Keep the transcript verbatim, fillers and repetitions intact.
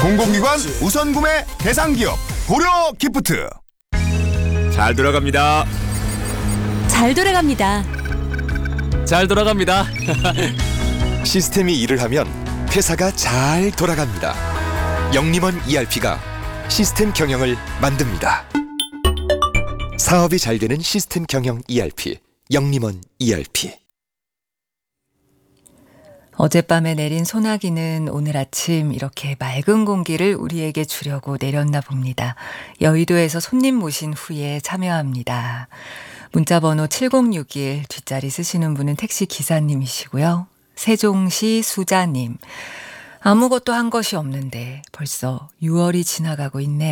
공공기관 우선 구매 대상 기업 고려 기프트. 잘 돌아갑니다. 잘 돌아갑니다. 잘 돌아갑니다. 시스템이 일을 하면 회사가 잘 돌아갑니다. 영림원 이알피가 시스템 경영을 만듭니다. 사업이 잘 되는 시스템 경영 이알피, 영림원 이알피. 어젯밤에 내린 소나기는 오늘 아침 이렇게 맑은 공기를 우리에게 주려고 내렸나 봅니다. 여의도에서 손님 모신 후에 참여합니다. 문자번호 칠공육일, 뒷자리 쓰시는 분은 택시 기사님이시고요. 세종시 수자님. 아무것도 한 것이 없는데 벌써 유월이 지나가고 있네요.